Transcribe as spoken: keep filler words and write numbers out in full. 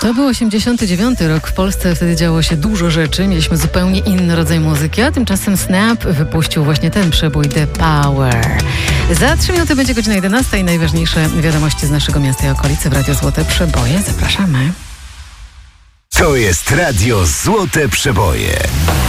To był osiemdziesiąty dziewiąty rok. W Polsce wtedy działo się dużo rzeczy. Mieliśmy zupełnie inny rodzaj muzyki, a tymczasem Snap wypuścił właśnie ten przebój The Power. Za trzy minuty będzie godzina jedenasta i najważniejsze wiadomości z naszego miasta i okolicy w Radio Złote Przeboje. Zapraszamy. To jest Radio Złote Przeboje.